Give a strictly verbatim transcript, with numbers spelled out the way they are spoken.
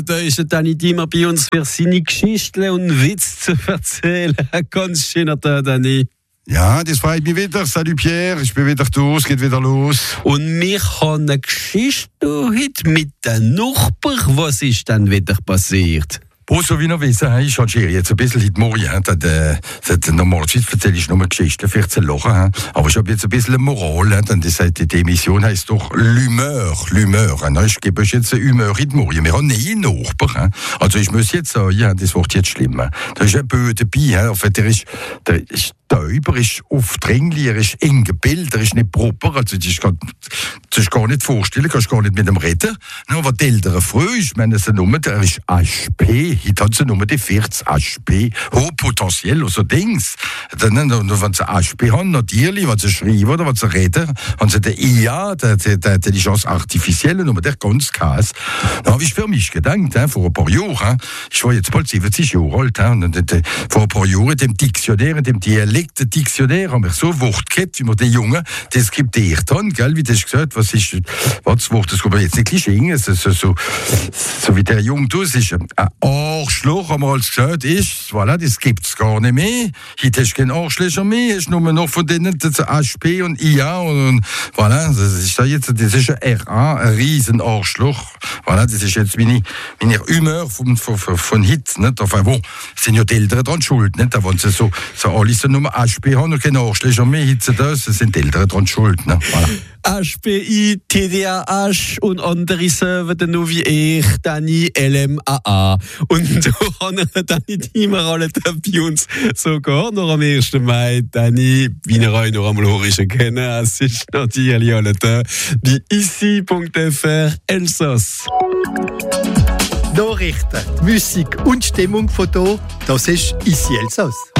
da ist Dani Diemer bei uns für seine Geschichten und Witze zu erzählen. Ein ganz schöner Tag, Dani. Ja, das freut mich wieder. Salut Pierre, ich bin wieder da, es geht wieder los. Und wir haben eine Geschichte heute mit den Nachbarn. Was ist denn wieder passiert? Oh, so wie noch wissen, ich changiere jetzt ein bisschen heute Morgen. Normalerweise erzähle ich nur Geschichten für zu lachen. Aber ich habe jetzt ein bisschen eine Moral. Denn die Emission heisst doch L'humeur. L'humeur. Ich gebe euch jetzt eine Humeur heute Morgen. Wir haben nie einen Nachbar. Also ich muss jetzt sagen, ja, das wird jetzt schlimmer. Da ist ein Böde dabei. Der ist, der ist Täuber, ist aufdringlich, er ist eng gebildet, er ist nicht proper. Also das ist gar, das ist gar nicht vorstellen, kannst gar nicht mit ihm reden. Aber die Eltern früh, ich meine, sie nur, er ist H P. Heute hat sie nur die vierzig H P. Hochpotenziell, also Dings. Dann, wenn sie H P haben, natürlich, wenn sie schreiben oder wenn sie reden, haben sie den I A, die Intelligenz Artificielle, nur der ganz Chaos. Da habe ich für mich gedacht, hein, vor ein paar Jahren, ich war jetzt bald siebzig Jahre alt, hein, und vor ein paar Jahren, dem Diktionär, dem Dialekt, der Diktionär haben wir so Wort gehabt, wie wir den Jungen deskriptiert haben, gell, wie das gesagt, was ist, was das Wort, das kann man jetzt nicht klingen, so, so, so, so wie der Junge tut, ist ein Arschloch, haben wir alles gesagt, ist, voilà, das gibt's gar nicht mehr, heute hast du kein Arschlöcher mehr, hast nur noch von denen, das H P und I A und, und voilà, das ist jetzt, das ist ein R A, ein riesen Arschloch, voilà, das ist jetzt meine, meine Humeur von, von, von, von heute, nicht, enfin, wo, sind ja die Eltern dran schuld, nicht, da wollen sie so, so alles so nur H P haben und keine Arschlöcher mehr, heute das, sind die Eltern dran schuld, ne, voilà. H P I, T D A H und andere Server, noch wie ich, Dani, L M A A. Und da haben wir Dani Diemer alle bei uns sogar noch am ersten Mai. Dani, wie ihr euch noch einmal horisch kennen, es ist natürlich alle da bei ici punkt f r Elsass. Nachrichten, Musik und Stimmung von hier, das ist «Ici Elsass».